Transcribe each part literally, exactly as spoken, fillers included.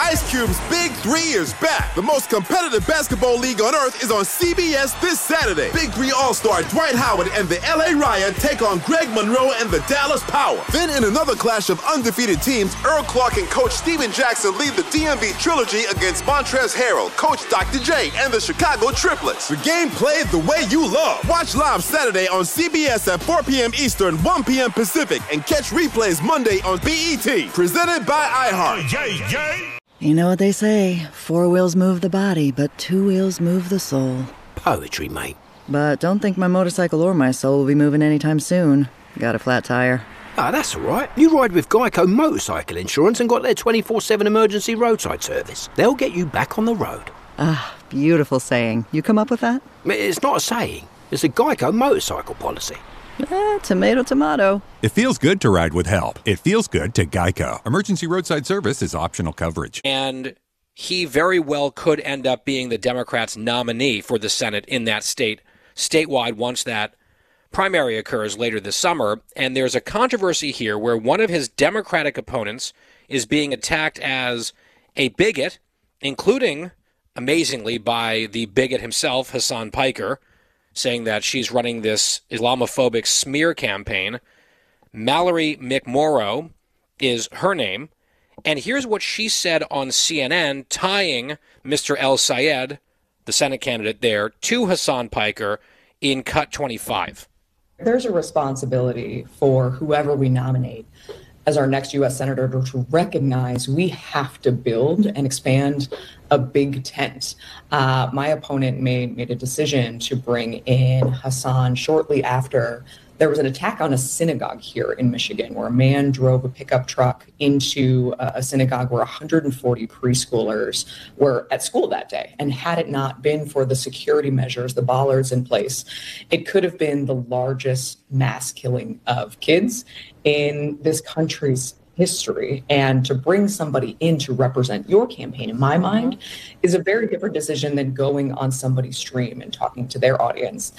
Ice Cube's Big Three is back. The most competitive basketball league on earth is on C B S this Saturday. Big Three All-Star Dwight Howard and the L A Riot take on Greg Monroe and the Dallas Power. Then in another clash of undefeated teams, Earl Clark and Coach Steven Jackson lead the D M V Trilogy against Montrezl Harrell, Coach Doctor J, and the Chicago Triplets. The game played the way you love. Watch live Saturday on C B S at four p.m. Eastern, one p.m. Pacific, and catch replays Monday on B E T. Presented by iHeart. Yay, yay. You know what they say, four wheels move the body, but two wheels move the soul. Poetry, mate. But don't think my motorcycle or my soul will be moving anytime soon. Got a flat tire. Ah, that's all right. You ride with Geico Motorcycle Insurance and got their twenty-four seven emergency roadside service. They'll get you back on the road. Ah, beautiful saying. You come up with that? It's not a saying. It's a Geico motorcycle policy. Eh, tomato, tomato. It feels good to ride with help. It feels good to Geico. Emergency roadside service is optional coverage. And he very well could end up being the Democrats' nominee for the Senate in that state, statewide, once that primary occurs later this summer. And there's a controversy here where one of his Democratic opponents is being attacked as a bigot, including, amazingly, by the bigot himself, Hasan Piker, saying that she's running this Islamophobic smear campaign. Mallory McMorrow is her name. And here's what she said on C N N, tying Mister El-Sayed, the Senate candidate there, to Hasan Piker in cut twenty-five. There's a responsibility for whoever we nominate as our next U S Senator to recognize we have to build and expand a big tent. Uh, my opponent made, made a decision to bring in Hasan shortly after there was an attack on a synagogue here in Michigan, where a man drove a pickup truck into a, a synagogue where one hundred forty preschoolers were at school that day. And had it not been for the security measures, the bollards in place, it could have been the largest mass killing of kids in this country's history. And to bring somebody in to represent your campaign, in my mind, is a very different decision than going on somebody's stream and talking to their audience.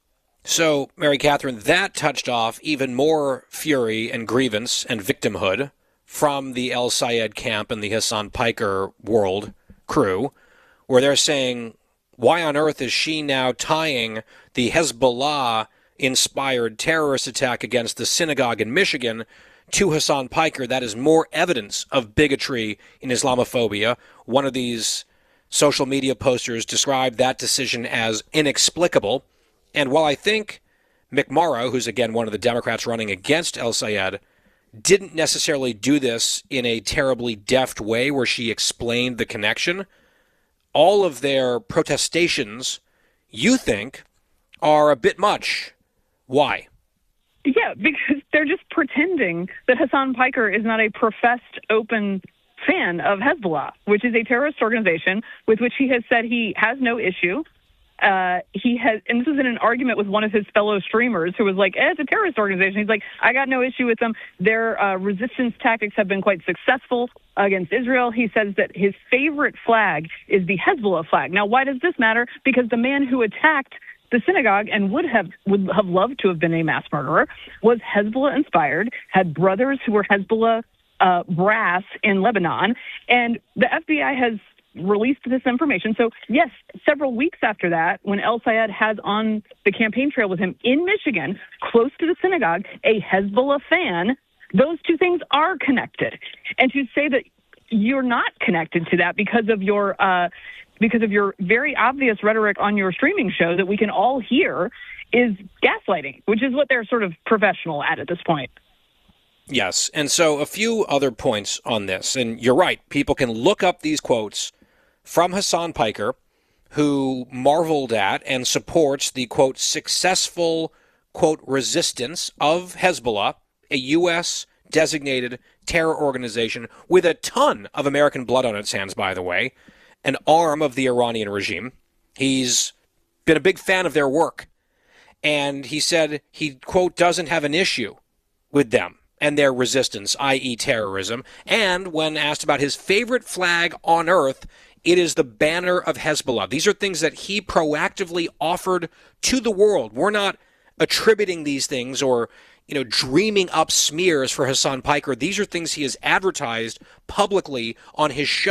So, Mary Catherine, that touched off even more fury and grievance and victimhood from the El-Sayed camp and the Hasan Piker world crew, where they're saying, why on earth is she now tying the Hezbollah-inspired terrorist attack against the synagogue in Michigan to Hasan Piker? That is more evidence of bigotry in Islamophobia. One of these social media posters described that decision as inexplicable. And while I think McMorrow, who's again one of the Democrats running against El-Sayed, didn't necessarily do this in a terribly deft way where she explained the connection, all of their protestations, you think, are a bit much. Why? Yeah, because they're just pretending that Hasan Piker is not a professed, open fan of Hezbollah, which is a terrorist organization with which he has said he has no issue. Uh, he has, and this was in an argument with one of his fellow streamers who was like, eh, it's a terrorist organization. He's like, I got no issue with them. Their uh, resistance tactics have been quite successful against Israel. He says that his favorite flag is the Hezbollah flag. Now, why does this matter? Because the man who attacked the synagogue and would have would have loved to have been a mass murderer was Hezbollah inspired, had brothers who were Hezbollah uh, brass in Lebanon, and the F B I has released this information. So, yes, several weeks after that, when El-Sayed has on the campaign trail with him in Michigan, close to the synagogue, a Hezbollah fan, those two things are connected. And to say that you're not connected to that because of your uh, because of your very obvious rhetoric on your streaming show that we can all hear is gaslighting, which is what they're sort of professional at at this point. Yes, and so a few other points on this. And you're right, people can look up these quotes from Hasan Piker, who marveled at and supports the, quote, successful, quote, resistance of Hezbollah, a U S designated terror organization with a ton of American blood on its hands, by the way, an arm of the Iranian regime. He's been a big fan of their work. And he said he, quote, doesn't have an issue with them and their resistance, that is terrorism. And when asked about his favorite flag on earth, it is the banner of Hezbollah. These are things that he proactively offered to the world. We're not attributing these things or, you know, dreaming up smears for Hasan Piker. These are things he has advertised publicly on his show.